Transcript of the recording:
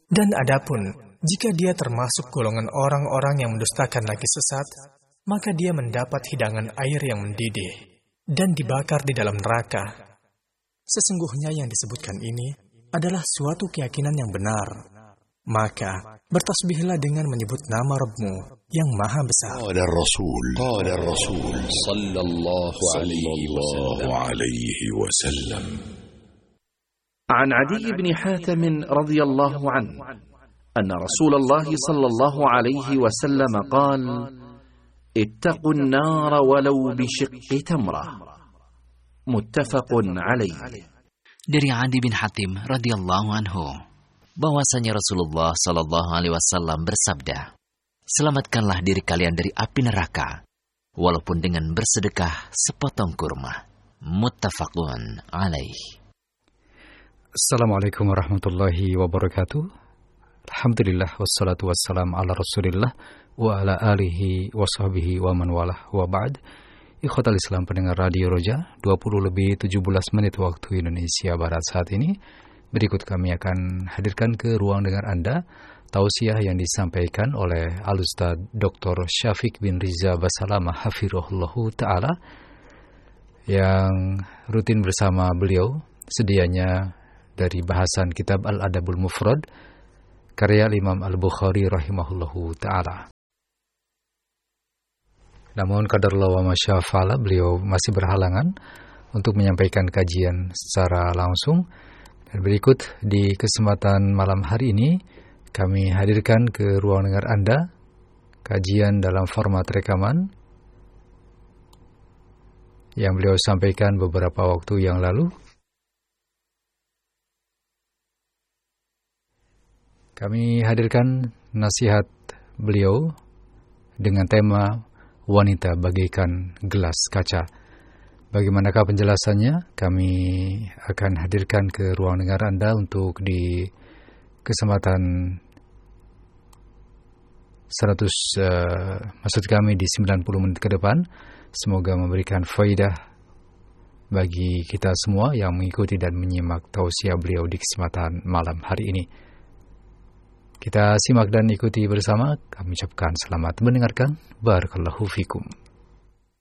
Dan adapun jika dia termasuk golongan orang-orang yang mendustakan lagi sesat, maka dia mendapat hidangan air yang mendidih dan dibakar di dalam neraka. Sesungguhnya yang disebutkan ini adalah suatu keyakinan yang benar. Maka bertasbihlah dengan menyebut nama Rabbmu yang maha besar. قال الرسول صلى الله عليه وسلم. عن عدي بن حاتم رضي الله عنه أن رسول الله صلى الله عليه وسلم قال: اتقوا النار ولو بشق تمرة. متفق عليه. Dari Adi bin Hatim radhiyallahu anhu, bahwasanya Rasulullah sallallahu alaihi wasallam bersabda, "Selamatkanlah diri kalian dari api neraka, walaupun dengan bersedekah sepotong kurma." Muttafaqun alaih. Assalamualaikum warahmatullahi wabarakatuh. Alhamdulillah wassalatu wassalam ala Rasulillah wa ala alihi wa sahbihi wa man walah wa ba'd. Ikhwatal Islam pendengar Radio Roja, 17 menit waktu Indonesia Barat saat ini. Berikut kami akan hadirkan ke ruang dengar Anda tausiah yang disampaikan oleh Al-Ustaz Dr. Syafiq bin Riza Basalamah hafirullahu ta'ala, yang rutin bersama beliau sedianya dari bahasan kitab Al-Adabul Mufrad karya Imam Al-Bukhari rahimahullahu ta'ala. Namun qadarullah wa masya fa'ala, beliau masih berhalangan untuk menyampaikan kajian secara langsung. Dan berikut di kesempatan malam hari ini kami hadirkan ke ruang dengar Anda kajian dalam format rekaman yang beliau sampaikan beberapa waktu yang lalu. Kami hadirkan nasihat beliau dengan tema wanita bagaikan gelas kaca. Bagaimanakah penjelasannya? Kami akan hadirkan ke ruang dengar Anda untuk di kesempatan 90 menit ke depan. Semoga memberikan faidah bagi kita semua yang mengikuti dan menyimak tausiah beliau di kesempatan malam hari ini. Kita simak dan ikuti bersama. Kami ucapkan selamat mendengarkan. Barakallahu fikum.